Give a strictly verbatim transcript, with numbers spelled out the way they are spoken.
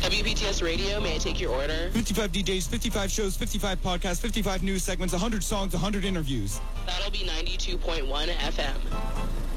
W P T S Radio, may I take your order? fifty-five D Js, fifty-five shows, fifty-five podcasts, fifty-five news segments, one hundred songs, one hundred interviews. That'll be ninety-two point one F M.